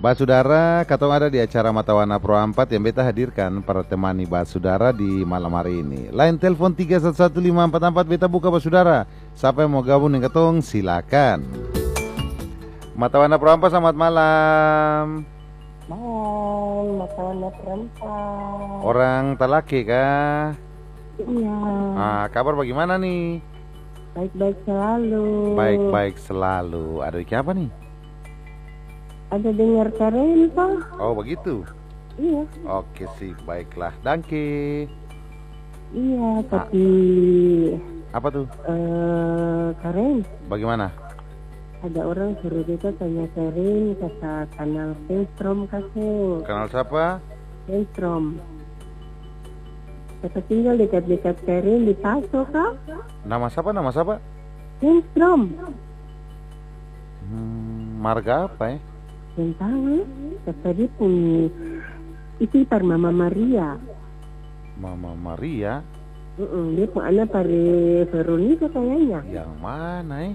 Basudara, katong ada di acara Mata Warna Pro 4 yang beta hadirkan para temani Basudara di malam hari ini. Line telepon 311544 beta buka Basudara. Siapa yang mau gabung dengan katong silakan. Mata Warna Pro 4, selamat malam. Malam, Mata Warna Pro 4. Orang Talake kah? Iya. Kabar bagaimana nih? Baik-baik selalu. Baik-baik selalu. Ada di apa nih? Ada dengar Karen, Pak? Oh begitu? Iya. Oke sih, baiklah. Danke. Iya, tapi Apa tuh? Karen, Bagaimana? ada orang suruh kita tanya Karen kata kanal Fenstrom kasih. Kenal siapa? Fenstrom. Kata tinggal dekat-dekat Karen di Paso, Kak? Nama siapa? Nama siapa? Fenstrom. Marga apa ya? Yang tahu, kata dia punya itu par Mama Maria. Mama Maria? Dia pun anak pare Veronica kayaknya. Yang mana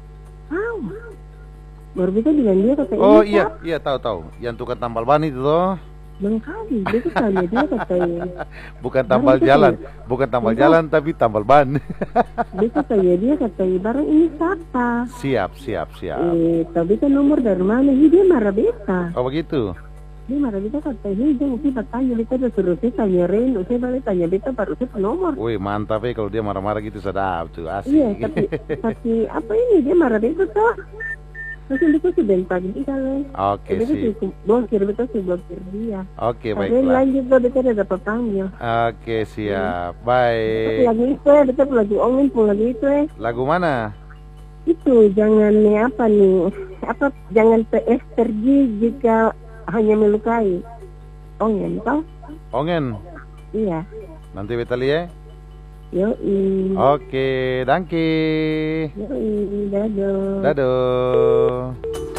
Baru kita bilang dia kata Oh ini, iya tahu. Yang tukang tambal ban itu loh. Mengkali, dia tanya dia kata Bukan tambal jalan, bukan tambal jalan tapi tambal ban. dia kata dia kata barang ini siapa? Siap. Tapi kan nomor dari mana? Dia marah beta. Oh begitu. Dia marah beta kata dia mesti bertanya beta udah suruh saya tanya Ren, saya balik tanya beta baru saya nomor. Wih mantap ya kalau dia marah-marah gitu, sedap tuh, asik. Iya, tapi apa ini dia marah beta tuh? Terus itu sudah pagi kali. Oke sih. Blokir dia. Oke Tapi baiklah. lanjut beta ada dapat panggil. Oke siap, baik. Lagu itu beta lagi ongin pun lagi itu Lagu mana? Itu jangan jangan PS pergi jika hanya melukai. Ongin tau? Ongen. Iya. Nanti beta lihat. Yoi. Oke, danke. Yoi, dadah. Dadah.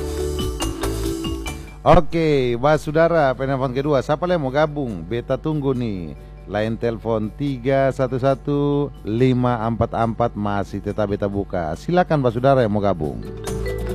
Oke, Basudara, penelpon kedua. Siapa yang mau gabung? Beta tunggu nih. Line telepon 311544 masih tetap beta buka. Silakan Basudara yang mau gabung.